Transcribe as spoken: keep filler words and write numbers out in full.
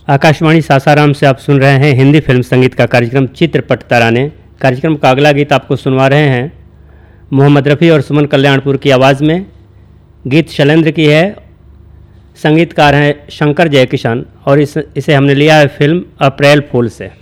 आकाशवाणी सासाराम से आप सुन रहे हैं हिंदी फिल्म संगीत का कार्यक्रम चित्रपट तराने। कार्यक्रम का अगला गीत आपको सुनवा रहे हैं मोहम्मद रफ़ी और सुमन कल्याणपुर की आवाज़ में। गीत शैलेंद्र की है, संगीतकार हैं शंकर जयकिशन और इस इसे हमने लिया है फिल्म अप्रैल फूल से।